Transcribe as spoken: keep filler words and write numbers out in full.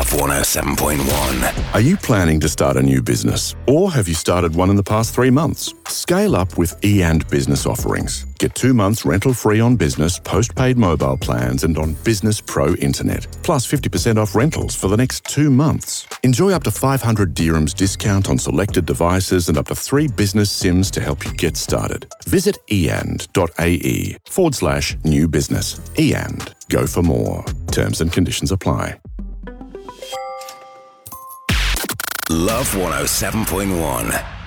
Love one oh seven point one. Are you planning to start a new business? Or have you started one in the past three months? Scale up with e and Business offerings. Get two months rental free on business, postpaid mobile plans and on Business Pro Internet. Plus fifty percent off rentals for the next two months. Enjoy up to five hundred dirhams discount on selected devices and up to three business SIMs to help you get started. Visit eand.ae forward slash new business. eand. Go for more. Terms and conditions apply. Love one oh seven point one.